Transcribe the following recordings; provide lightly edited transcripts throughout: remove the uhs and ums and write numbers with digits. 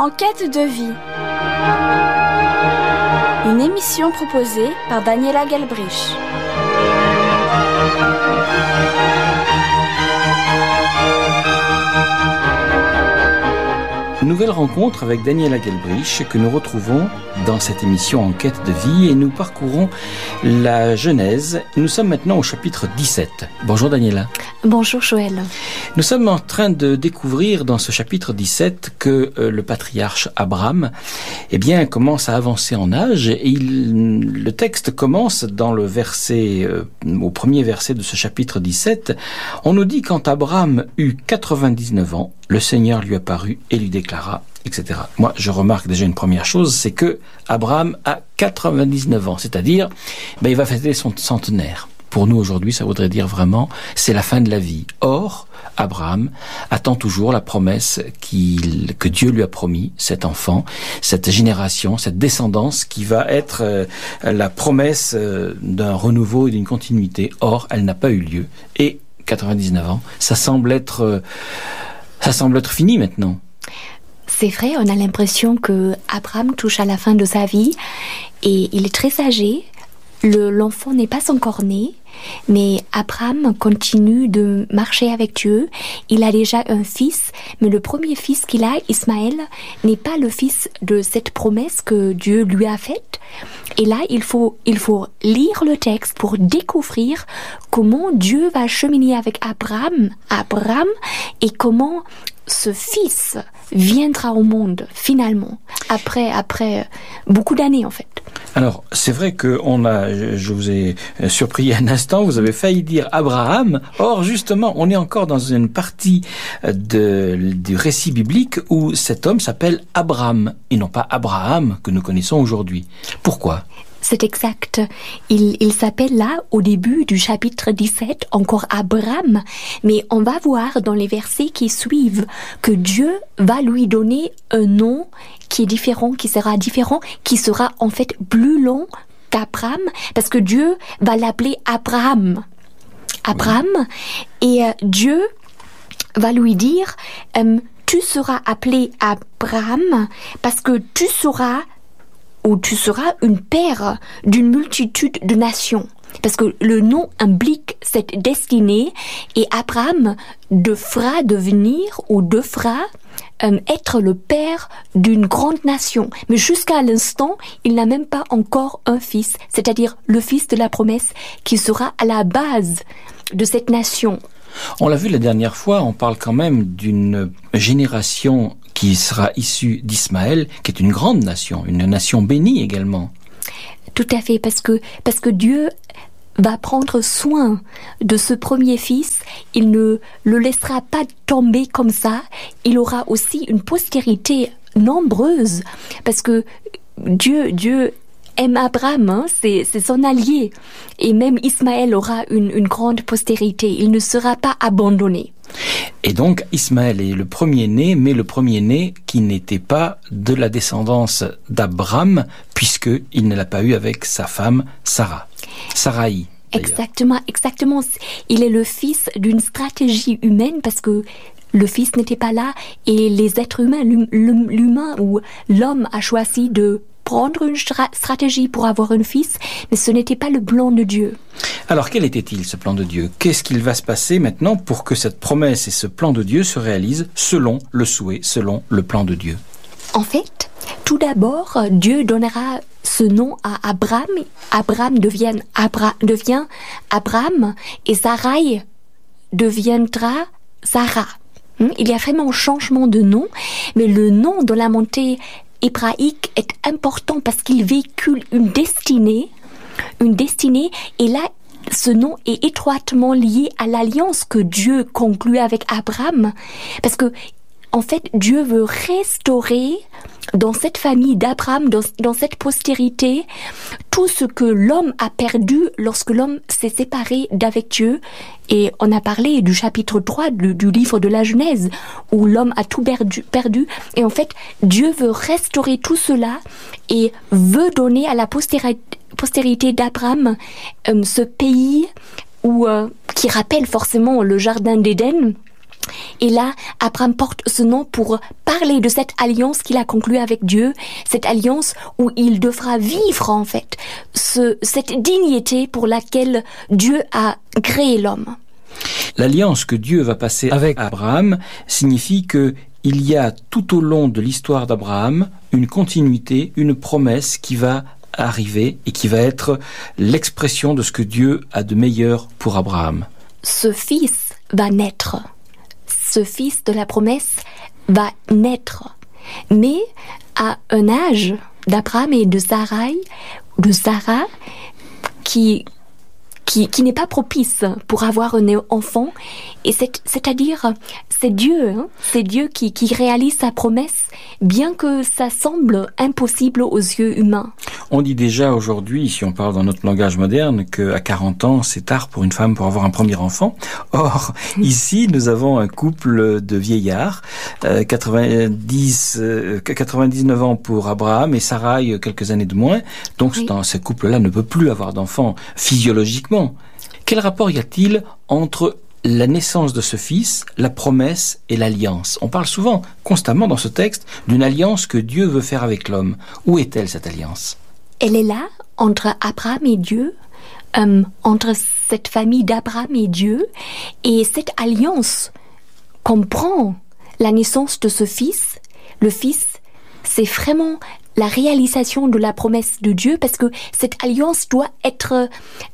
En quête de vie. Une émission proposée par Daniela Galbrich. Nouvelle rencontre avec Daniela Galbrich que nous retrouvons dans cette émission En quête de vie et nous parcourons la Genèse. Nous sommes maintenant au chapitre 17. Bonjour Daniela. Bonjour Joël. Nous sommes en train de découvrir dans ce chapitre 17 que le patriarche Abraham commence à avancer en âge et le texte commence dans le verset, au premier verset de ce chapitre 17. On nous dit quand Abraham eut 99 ans, le Seigneur lui apparut et lui déclara, etc. Moi, je remarque déjà une première chose, c'est que Abraham a 99 ans, c'est-à-dire, il va fêter son centenaire. Pour nous aujourd'hui, ça voudrait dire vraiment, c'est la fin de la vie. Or, Abraham attend toujours la promesse que Dieu lui a promis, cet enfant, cette génération, cette descendance qui va être la promesse d'un renouveau et d'une continuité. Or, elle n'a pas eu lieu. Et 99 ans, ça semble être fini maintenant. C'est vrai, on a l'impression que Abraham touche à la fin de sa vie et il est très âgé. L'enfant n'est pas encore né, mais Abraham continue de marcher avec Dieu. Il a déjà un fils, mais le premier fils qu'il a, Ismaël, n'est pas le fils de cette promesse que Dieu lui a faite. Et là, il faut lire le texte pour découvrir comment Dieu va cheminer avec Abraham, et comment ce fils viendra au monde, finalement, après beaucoup d'années, en fait. Alors, c'est vrai que je vous ai surpris un instant, vous avez failli dire Abraham. Or, justement, on est encore dans une partie du récit biblique où cet homme s'appelle Abraham, et non pas Abraham que nous connaissons aujourd'hui. Pourquoi ? C'est exact. Il s'appelle là, au début du chapitre 17, encore Abraham. Mais on va voir dans les versets qui suivent que Dieu va lui donner un nom qui est différent, qui sera en fait plus long qu'Abraham, parce que Dieu va l'appeler Abraham. Oui. Et Dieu va lui dire, tu seras appelé Abraham parce que tu seras une père d'une multitude de nations. Parce que le nom implique cette destinée et Abraham devra être le père d'une grande nation. Mais jusqu'à l'instant, il n'a même pas encore un fils, c'est-à-dire le fils de la promesse qui sera à la base de cette nation. On l'a vu la dernière fois, on parle quand même d'une génération qui sera issue d'Ismaël, qui est une grande nation, une nation bénie également. Tout à fait, parce que Dieu va prendre soin de ce premier fils. Il ne le laissera pas tomber comme ça. Il aura aussi une postérité nombreuse, parce que Dieu aime Abraham, c'est son allié. Et même Ismaël aura une grande postérité. Il ne sera pas abandonné. Et donc Ismaël est le premier-né, mais le premier-né qui n'était pas de la descendance d'Abraham, puisqu'il ne l'a pas eu avec sa femme Saraï. Exactement. Il est le fils d'une stratégie humaine, parce que le fils n'était pas là et les êtres humains, l'humain ou l'homme a choisi de prendre une stratégie pour avoir un fils, mais ce n'était pas le plan de Dieu. Alors, quel était-il, ce plan de Dieu ? Qu'est-ce qu'il va se passer maintenant pour que cette promesse et ce plan de Dieu se réalisent selon le souhait, selon le plan de Dieu ? En fait, tout d'abord, Dieu donnera ce nom à Abraham. Abraham devient Abraham et Sarai deviendra Sarah. Il y a vraiment un changement de nom, mais le nom de la montée hébraïque est important parce qu'il véhicule une destinée, et là, ce nom est étroitement lié à l'alliance que Dieu conclut avec Abraham, parce que, en fait, Dieu veut restaurer dans cette famille d'Abraham, dans cette postérité, tout ce que l'homme a perdu lorsque l'homme s'est séparé d'avec Dieu. Et on a parlé du chapitre 3 du livre de la Genèse, où l'homme a tout perdu. Et en fait, Dieu veut restaurer tout cela et veut donner à la postérité d'Abraham ce pays qui rappelle forcément le jardin d'Éden, Et là, Abraham porte ce nom pour parler de cette alliance qu'il a conclue avec Dieu, cette alliance où il devra vivre en fait cette dignité pour laquelle Dieu a créé l'homme. L'alliance que Dieu va passer avec Abraham signifie que il y a tout au long de l'histoire d'Abraham une continuité, une promesse qui va arriver et qui va être l'expression de ce que Dieu a de meilleur pour Abraham. Ce fils va naître. Ce fils de la promesse va naître. Mais à un âge d'Abraham et de Sarah qui n'est pas propice pour avoir un enfant, et c'est-à-dire c'est Dieu qui réalise sa promesse, bien que ça semble impossible aux yeux humains. On dit déjà aujourd'hui, si on parle dans notre langage moderne, qu'à 40 ans, c'est tard pour une femme pour avoir un premier enfant. Or, ici, nous avons un couple de vieillards, 99 ans pour Abraham et Sarai quelques années de moins. Donc, oui. Dans ce couple-là ne peut plus avoir d'enfant physiologiquement. Quel rapport y a-t-il entre la naissance de ce fils, la promesse et l'alliance? On parle souvent, constamment dans ce texte, d'une alliance que Dieu veut faire avec l'homme. Où est-elle, cette alliance? Elle est là, entre Abraham et Dieu, entre cette famille d'Abraham et Dieu, et cette alliance comprend la naissance de ce fils. Le fils, c'est vraiment la réalisation de la promesse de Dieu, parce que cette alliance doit être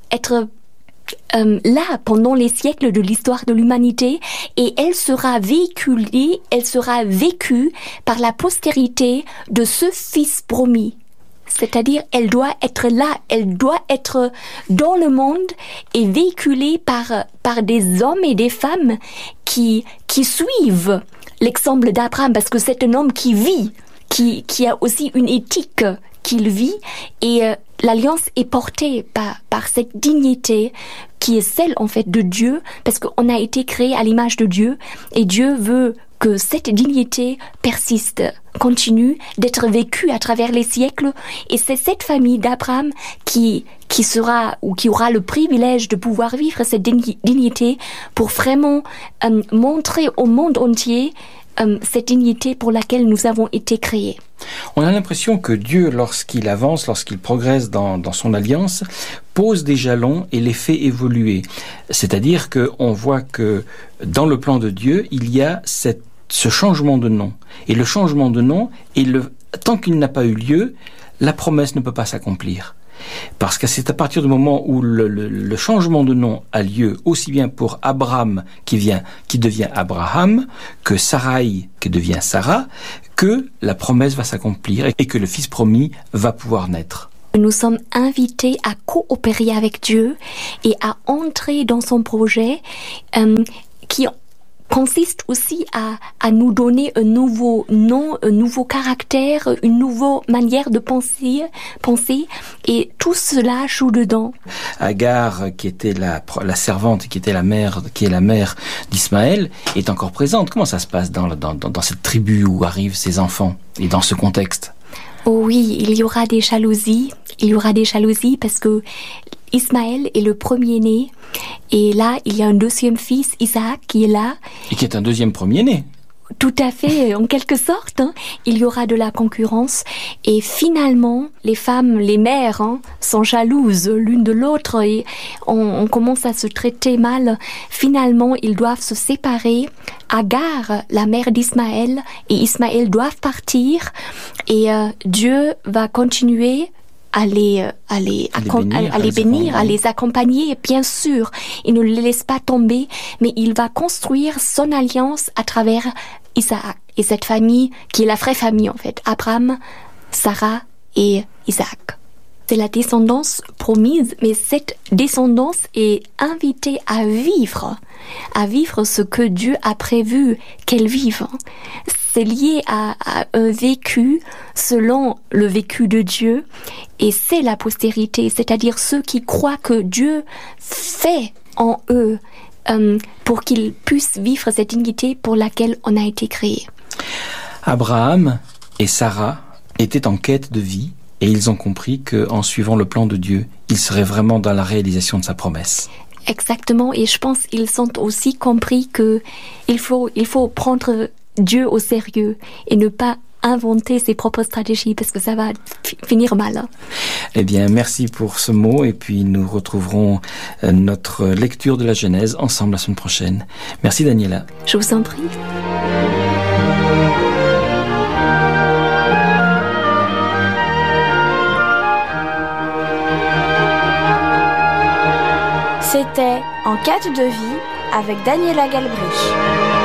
là pendant les siècles de l'histoire de l'humanité, et elle sera véhiculée, elle sera vécue par la postérité de ce fils promis. C'est-à-dire, elle doit être là, elle doit être dans le monde et véhiculée par des hommes et des femmes qui suivent l'exemple d'Abraham, parce que c'est un homme qui vit, qui a aussi une éthique qu'il vit, et l'alliance est portée par cette dignité qui est celle en fait de Dieu, parce qu'on a été créé à l'image de Dieu, et Dieu veut que cette dignité persiste, continue d'être vécue à travers les siècles, et c'est cette famille d'Abraham qui sera ou qui aura le privilège de pouvoir vivre cette dignité pour vraiment montrer au monde entier cette dignité pour laquelle nous avons été créés. On a l'impression que Dieu, lorsqu'il avance, lorsqu'il progresse dans son alliance, pose des jalons et les fait évoluer. C'est-à-dire qu'on voit que dans le plan de Dieu, il y a ce changement de nom. Et le changement de nom, tant qu'il n'a pas eu lieu, la promesse ne peut pas s'accomplir. Parce que c'est à partir du moment où le changement de nom a lieu, aussi bien pour Abraham qui devient Abraham, que Sarai qui devient Sarah, que la promesse va s'accomplir et que le fils promis va pouvoir naître. Nous sommes invités à coopérer avec Dieu et à entrer dans son projet qui consiste aussi à nous donner un nouveau nom, un nouveau caractère, une nouvelle manière de penser, et tout cela joue dedans. Agar, qui était la servante, qui est la mère d'Ismaël, est encore présente. Comment ça se passe dans cette tribu où arrivent ces enfants et dans ce contexte? Oh oui, il y aura des jalousies parce que Ismaël est le premier-né, et là, il y a un deuxième fils, Isaac, qui est là. Et qui est un deuxième premier-né. Tout à fait, en quelque sorte, il y aura de la concurrence, et finalement, les femmes, les mères, sont jalouses l'une de l'autre, et on commence à se traiter mal. Finalement, ils doivent se séparer. Agar, la mère d'Ismaël, et Ismaël doivent partir, et Dieu va continuer à les bénir, à les accompagner, bien sûr. Il ne les laisse pas tomber, mais il va construire son alliance à travers Isaac et cette famille qui est la vraie famille en fait, Abraham, Sarah et Isaac. C'est la descendance promise, mais cette descendance est invitée à vivre ce que Dieu a prévu qu'elle vive. C'est lié à un vécu selon le vécu de Dieu, et c'est la postérité, c'est-à-dire ceux qui croient que Dieu fait en eux pour qu'ils puissent vivre cette dignité pour laquelle on a été créé. Abraham et Sarah étaient en quête de vie, et ils ont compris qu'en suivant le plan de Dieu, ils seraient vraiment dans la réalisation de sa promesse. Exactement, et je pense qu'ils ont aussi compris que il faut prendre Dieu au sérieux et ne pas inventer ses propres stratégies parce que ça va finir mal. Eh bien, merci pour ce mot et puis nous retrouverons notre lecture de la Genèse ensemble la semaine prochaine. Merci Daniela. Je vous en prie. C'était En quête de vie avec Daniela Galbrich.